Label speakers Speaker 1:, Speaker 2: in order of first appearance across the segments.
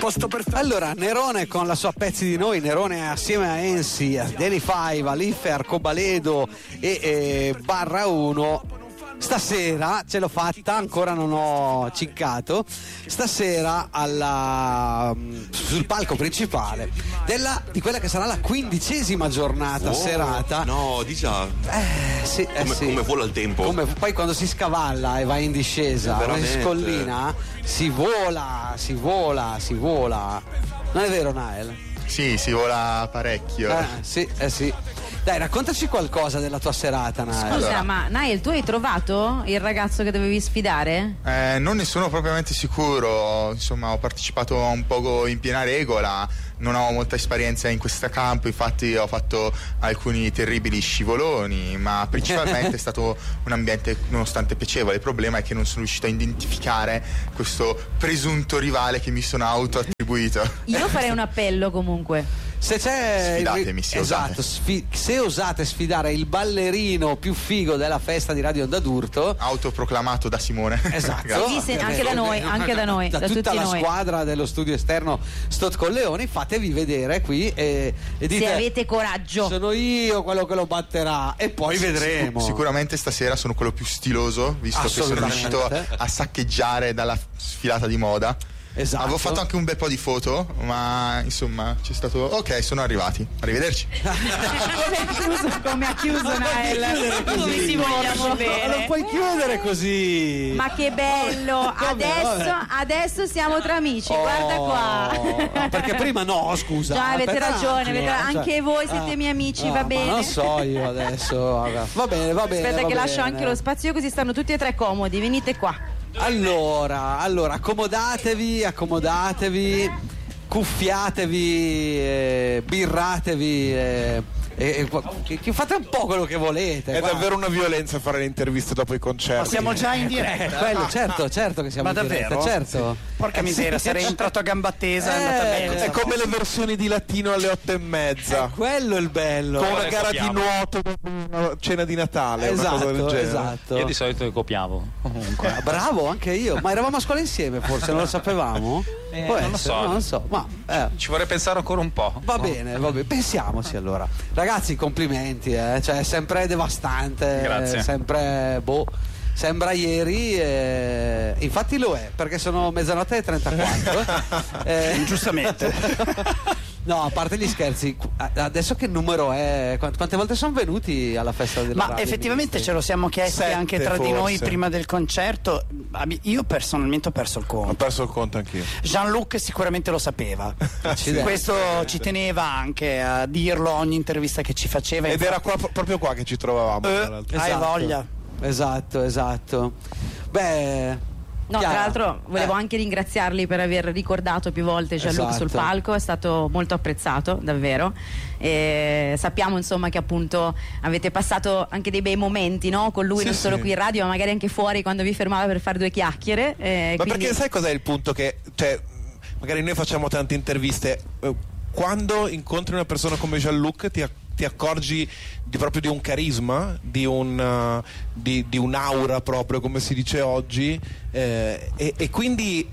Speaker 1: posto perfetto.
Speaker 2: Allora, Nerone con la sua Pezzi di Noi, Nerone assieme a Ensi, a Deli Five, a Liffe, Arcobaledo e Barra 1. Stasera ce l'ho fatta, ancora non ho ciccato. Stasera sul palco principale di quella che sarà la 15ª giornata serata.
Speaker 3: No, di già.
Speaker 2: Sì,
Speaker 3: come vola il tempo.
Speaker 2: Poi quando si scavalla e va in discesa,
Speaker 3: Veramente.
Speaker 2: si scollina, si vola. Non è vero, Nael?
Speaker 4: Sì, si vola parecchio.
Speaker 2: Sì. Dai, raccontaci qualcosa della tua serata, Nael.
Speaker 5: Scusa,
Speaker 4: Allora.
Speaker 5: ma Nael, tu hai trovato il ragazzo che dovevi sfidare?
Speaker 4: Non ne sono propriamente sicuro, insomma ho partecipato un poco in piena regola, non ho molta esperienza in questo campo, infatti ho fatto alcuni terribili scivoloni, ma principalmente è stato un ambiente nonostante piacevole. Il problema è che non sono riuscito a identificare questo presunto rivale che mi sono autoattribuito.
Speaker 5: Io farei un appello comunque.
Speaker 2: Se c'è
Speaker 4: Sfidatemi, se
Speaker 2: esatto, se osate sfidare il ballerino più figo della festa di Radio Onda d'Urto,
Speaker 4: Autoproclamato da Simone.
Speaker 2: esatto,
Speaker 5: Sì, anche da noi, da
Speaker 2: tutta
Speaker 5: tutti
Speaker 2: la
Speaker 5: noi.
Speaker 2: squadra dello studio esterno Stot con Leoni, fatevi vedere qui e dite:
Speaker 5: se avete coraggio.
Speaker 2: sono io quello che lo batterà, e poi vedremo.
Speaker 4: Sicuramente stasera sono quello più stiloso, visto che sono riuscito a saccheggiare dalla sfilata di moda.
Speaker 2: Esatto.
Speaker 4: Avevo fatto anche un bel po' di foto, ma insomma c'è stato. Ok, sono arrivati. Arrivederci.
Speaker 5: Come ha chiuso Nael? Come si vogliamo
Speaker 2: Non
Speaker 5: bene.
Speaker 2: puoi chiudere così.
Speaker 5: Ma che bello! Adesso siamo tra amici, guarda qua.
Speaker 2: Perché prima no, scusa.
Speaker 5: Già, avete
Speaker 2: aspetta un
Speaker 5: ragione,
Speaker 2: attimo,
Speaker 5: anche voi siete miei amici, va
Speaker 2: ma
Speaker 5: bene.
Speaker 2: non so io adesso. Va bene.
Speaker 5: Aspetta
Speaker 2: va
Speaker 5: che lascio
Speaker 2: bene.
Speaker 5: anche lo spazio così stanno tutti e tre comodi, venite qua.
Speaker 2: Allora, accomodatevi, cuffiatevi, birratevi. Fate un po' quello che volete.
Speaker 6: È
Speaker 2: guarda.
Speaker 6: davvero una violenza fare le interviste dopo i concerti.
Speaker 1: Ma siamo già in diretta.
Speaker 2: Quello, certo che siamo
Speaker 1: Ma
Speaker 2: in diretta,
Speaker 1: davvero?
Speaker 2: certo.
Speaker 1: Porca miseria, sarei entrato a gamba tesa, è andata bene.
Speaker 6: È come le versioni di latino alle 8:30.
Speaker 2: Quello è il bello.
Speaker 6: Con una gara di nuoto dopo una cena di Natale, una cosa del genere.
Speaker 2: Esatto.
Speaker 7: Io di solito le copiavo. Comunque.
Speaker 2: Bravo, anche io. Ma eravamo a scuola insieme, forse non lo sapevamo? Può
Speaker 7: non lo
Speaker 2: essere,
Speaker 7: so.
Speaker 2: non lo so. Ma
Speaker 7: Ci vorrei pensare ancora un po'.
Speaker 2: va bene. Pensiamoci allora. Ragazzi, complimenti, cioè è sempre devastante.
Speaker 7: Grazie.
Speaker 2: Sempre sembra ieri, infatti lo è, perché sono 00:34.
Speaker 1: Giustamente.
Speaker 2: No, a parte gli scherzi, adesso che numero è? Quante volte sono venuti alla festa della
Speaker 1: Ma
Speaker 2: radio,
Speaker 1: effettivamente
Speaker 2: ministri?
Speaker 1: ce lo siamo chiesti
Speaker 6: 7
Speaker 1: anche tra di noi
Speaker 6: forse.
Speaker 1: prima del concerto. Io personalmente ho perso il
Speaker 6: Ho
Speaker 1: conto.
Speaker 6: perso il conto anch'io.
Speaker 1: Jean-Luc sicuramente lo sapeva.
Speaker 2: Accidenti.
Speaker 1: Questo ci teneva anche a dirlo ogni intervista che ci faceva.
Speaker 6: Ed era qua, proprio qua che ci trovavamo. tra l'altro.
Speaker 1: Hai voglia.
Speaker 2: Esatto. Beh,
Speaker 5: No,
Speaker 2: Chiara,
Speaker 5: tra l'altro volevo anche ringraziarli per aver ricordato più volte Gianluca
Speaker 2: Esatto.
Speaker 5: sul palco, è stato molto apprezzato, davvero. E sappiamo insomma che appunto avete passato anche dei bei momenti, no? Con lui,
Speaker 6: Sì,
Speaker 5: non solo
Speaker 6: sì.
Speaker 5: qui in radio, ma magari anche fuori quando vi fermava per fare due chiacchiere.
Speaker 6: Ma
Speaker 5: quindi...
Speaker 6: perché sai cos'è il punto? Che cioè, magari noi facciamo tante interviste, quando incontri una persona come Jean-Luc ti accorgi proprio di un carisma, di un'aura proprio, come si dice oggi, e quindi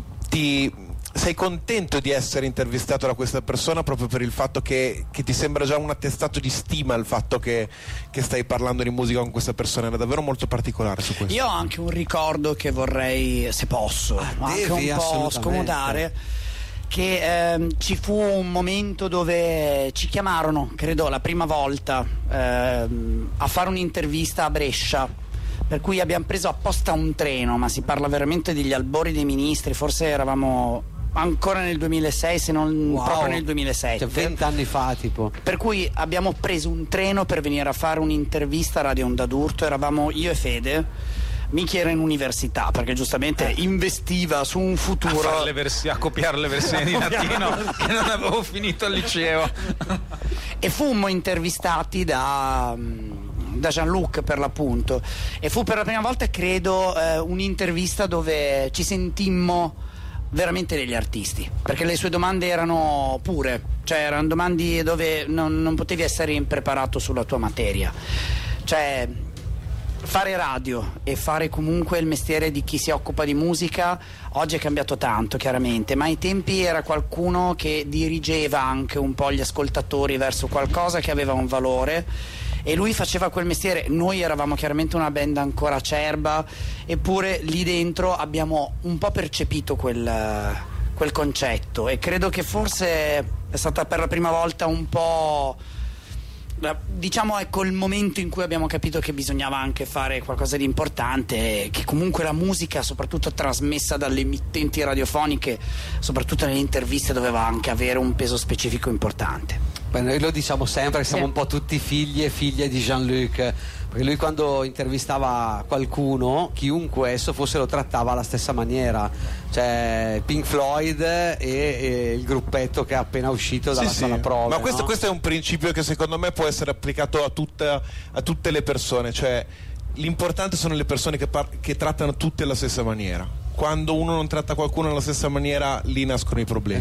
Speaker 6: sei contento di essere intervistato da questa persona proprio per il fatto che ti sembra già un attestato di stima il fatto che stai parlando di musica con questa persona. Era davvero molto particolare su questo.
Speaker 1: Io ho anche un ricordo che vorrei, se posso, anche
Speaker 2: devi,
Speaker 1: un po'
Speaker 2: assolutamente.
Speaker 1: scomodare. Che ci fu un momento dove ci chiamarono, credo la prima volta, a fare un'intervista a Brescia, per cui abbiamo preso apposta un treno, ma si parla veramente degli albori dei ministri, forse eravamo ancora nel 2006, se non proprio nel 2007.
Speaker 2: Cioè 20 anni fa tipo.
Speaker 1: Per cui abbiamo preso un treno per venire a fare un'intervista a Radio Onda d'Urto, eravamo io e Fede. Michi era in università perché giustamente investiva su un futuro
Speaker 7: A copiare le versioni di latino che non avevo finito al liceo.
Speaker 1: e fummo intervistati da Jean-Luc per l'appunto, e fu per la prima volta credo un'intervista dove ci sentimmo veramente degli artisti, perché le sue domande erano pure, cioè erano domande dove non potevi essere impreparato sulla tua materia, cioè fare radio e fare comunque il mestiere di chi si occupa di musica oggi è cambiato tanto, chiaramente, ma ai tempi era qualcuno che dirigeva anche un po' gli ascoltatori verso qualcosa che aveva un valore, e lui faceva quel mestiere. Noi eravamo chiaramente una band ancora acerba, eppure lì dentro abbiamo un po' percepito quel concetto, e credo che forse è stata per la prima volta un po', diciamo, ecco, il momento in cui abbiamo capito che bisognava anche fare qualcosa di importante, che comunque la musica, soprattutto trasmessa dalle emittenti radiofoniche, soprattutto nelle interviste, doveva anche avere un peso specifico importante.
Speaker 2: Beh, noi lo diciamo sempre che siamo un po' tutti figli e figlie di Jean-Luc, perché lui quando intervistava qualcuno, chiunque esso fosse, lo trattava alla stessa maniera, cioè Pink Floyd e il gruppetto che è appena uscito dalla sala prove.
Speaker 6: Ma questo,
Speaker 2: no?
Speaker 6: questo è un principio che secondo me può essere applicato a tutte le persone, cioè l'importante sono le persone che trattano tutte alla stessa maniera. Quando uno non tratta qualcuno alla stessa maniera, lì nascono i problemi.